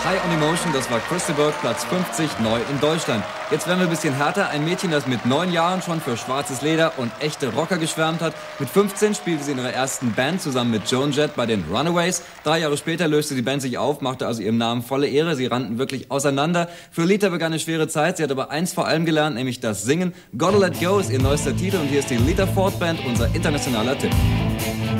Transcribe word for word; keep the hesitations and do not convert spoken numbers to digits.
High on Emotion, das war Crystal Burke, Platz fünfzig, neu in Deutschland. Jetzt werden wir ein bisschen härter. Ein Mädchen, das mit neun Jahren schon für schwarzes Leder und echte Rocker geschwärmt hat. Mit fünfzehn spielte sie in ihrer ersten Band zusammen mit Joan Jett bei den Runaways. Drei Jahre später löste die Band sich auf, machte also ihrem Namen volle Ehre. Sie rannten wirklich auseinander. Für Lita begann eine schwere Zeit. Sie hat aber eins vor allem gelernt, nämlich das Singen. Gotta Let Go ist ihr neuester Titel und hier ist die Lita Ford Band, unser internationaler Tipp.